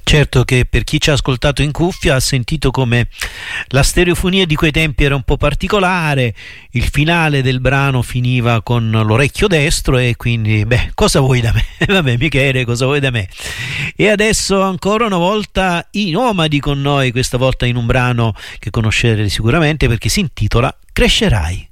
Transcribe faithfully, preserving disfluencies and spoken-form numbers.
Certo che per chi ci ha ascoltato in cuffia ha sentito come la stereofonia di quei tempi era un po' particolare, il finale del brano finiva con l'orecchio destro e quindi, beh, cosa vuoi da me? Vabbè, Michele, cosa vuoi da me? E adesso ancora una volta i Nomadi con noi, questa volta in un brano che conoscerete sicuramente perché si intitola Crescerai.